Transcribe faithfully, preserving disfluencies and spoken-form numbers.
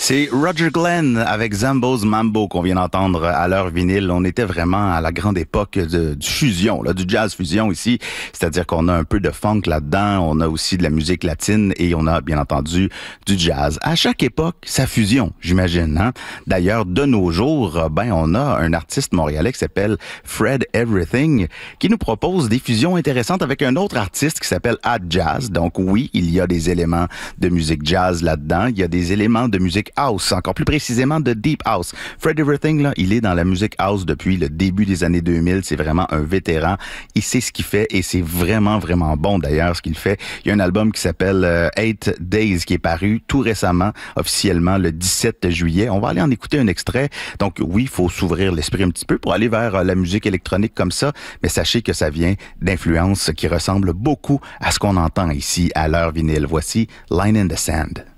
C'est Roger Glenn avec Zambo's Mambo qu'on vient d'entendre à l'heure vinyle. On était vraiment à la grande époque de, du fusion, là, du jazz fusion ici. C'est-à-dire qu'on a un peu de funk là-dedans, on a aussi de la musique latine et on a bien entendu du jazz. À chaque époque, ça fusion, j'imagine. Hein? D'ailleurs, de nos jours, ben on a un artiste montréalais qui s'appelle Fred Everything qui nous propose des fusions intéressantes avec un autre artiste qui s'appelle Ad Jazz. Donc oui, il y a des éléments de musique jazz là-dedans. Il y a des éléments de musique house, encore plus précisément de deep house. Fred Everything, là, il est dans la musique house depuis le début des années deux mille. C'est vraiment un vétéran. Il sait ce qu'il fait et c'est vraiment, vraiment bon d'ailleurs ce qu'il fait. Il y a un album qui s'appelle euh, Eight Days qui est paru tout récemment, officiellement le dix-sept juillet. On va aller en écouter un extrait. Donc oui, il faut s'ouvrir l'esprit un petit peu pour aller vers euh, la musique électronique comme ça, mais sachez que ça vient d'influences qui ressemblent beaucoup à ce qu'on entend ici à l'heure vinyle. Voici Line in the Sand.